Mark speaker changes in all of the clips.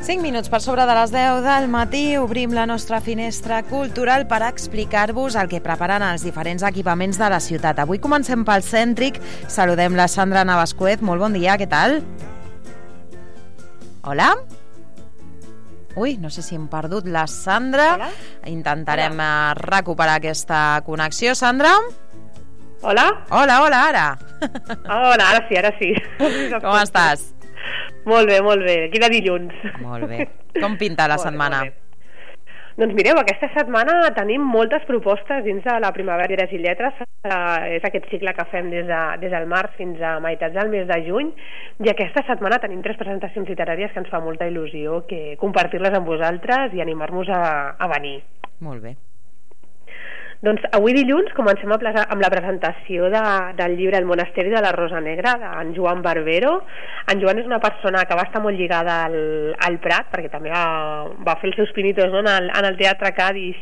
Speaker 1: 5 minuts per sobre de les 10 del matí obrim la nostra finestra cultural per explicar-vos el que preparen els diferents equipaments de la ciutat. Avui comencem pel cèntric. Saludem la Sandra Navascuez. Molt bon dia, què tal? Hola? Ui, no sé si hem perdut la Sandra.
Speaker 2: Hola?
Speaker 1: Intentarem recuperar aquesta connexió. Sandra?
Speaker 2: Hola?
Speaker 1: Hola, ara.
Speaker 2: Hola, ara sí.
Speaker 1: Com estàs?
Speaker 2: Molt bé. Aquí de dilluns.
Speaker 1: Molt bé. Com pinta la setmana?
Speaker 2: Molt bé. Doncs mireu, aquesta setmana tenim moltes propostes dins de la Primavera Idees i Lletres. És aquest cicle que fem des del març fins a meitats del mes de juny, i aquesta setmana tenim 3 presentacions literàries que ens fa molta il·lusió que compartir-les amb vosaltres i animar-nos a venir.
Speaker 1: Molt bé.
Speaker 2: Doncs avui dilluns comencem amb la presentació del llibre El monasteri de la Rosa Negra, d'en Joan Barbero. En Joan és una persona que va estar molt lligada al Prat, perquè també va fer els seus pinitos, no? en el Teatre Cadis,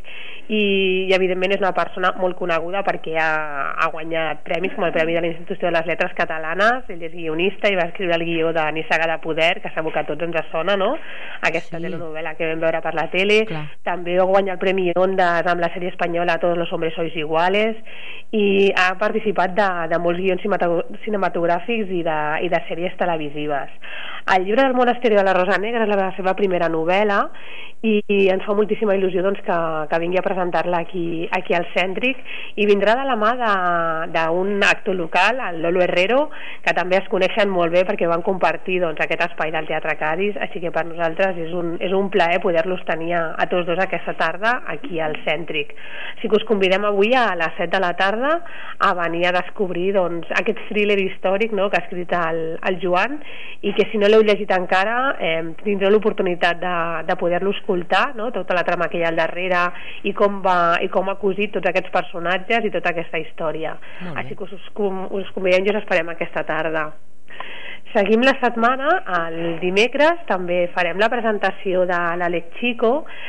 Speaker 2: i evidentment és una persona molt coneguda perquè ha guanyat premis com el Premi de la Institució de les Lletres Catalanes. Ell és guionista i va escriure el guió de Nissaga de Poder, que segur que a tots ens sona, no? Aquesta telenovel·la que vam veure per la tele.
Speaker 1: Clar.
Speaker 2: També va guanyar el Premi Ondas amb la sèrie espanyola Todos los hombres sois iguales, i ha participat de molts guions cinematogràfics i de sèries televisives. El llibre del monasteri de la Rosa Negra és la seva primera novel·la i ens fa moltíssima il·lusió doncs, que vingui a presentar-la aquí al Cèntric, i vindrà de la mà d'un actor local, el Lolo Herrero, que també es coneixen molt bé perquè van compartir aquest espai del Teatre Cadis, així que per nosaltres és un plaer poder-los tenir a tots dos aquesta tarda aquí al Cèntric. Així que us convidem avui a les 7 de la tarda a venir a descobrir aquest thriller històric, no?, que ha escrit el Joan, i que si no l'heu llegit encara tindreu l'oportunitat de poder-lo escoltar, no?, tota la trama que hi ha al darrere i com ha cosit tots aquests personatges i tota aquesta història. Així que us convidem i us esperem aquesta tarda. Seguim la setmana. El dimecres també farem la presentació de l'Àlex Chico,